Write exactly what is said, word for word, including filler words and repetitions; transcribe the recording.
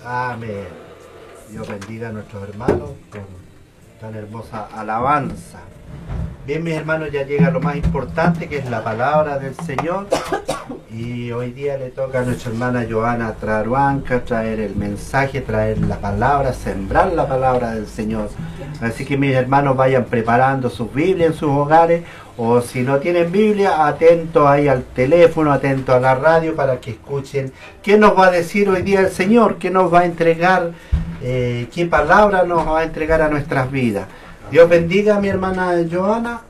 Amén. Dios bendiga a nuestros hermanos con tan hermosa alabanza. Bien, mis hermanos, ya llega lo más importante, que es la palabra del Señor. Y hoy día le toca a nuestra hermana Joana Traruanca traer el mensaje, traer la palabra, sembrar la palabra del Señor. Así que mis hermanos vayan preparando sus Biblias en sus hogares, o si no tienen Biblia, atentos ahí al teléfono, atentos a la radio para que escuchen qué nos va a decir hoy día el Señor, qué nos va a entregar, eh, qué palabra nos va a entregar a nuestras vidas. Dios bendiga a mi hermana Joana.